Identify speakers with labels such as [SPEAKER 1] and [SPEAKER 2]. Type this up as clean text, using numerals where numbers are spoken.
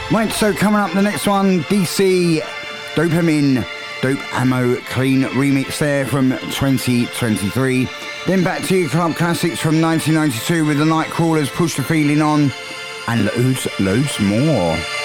[SPEAKER 1] Right, so coming up the next one, DC Dopamine, Dope Ammo Clean remix there from 2023. Then back to your club classics from 1992 with the Nightcrawlers, Push the Feeling On, and loads more.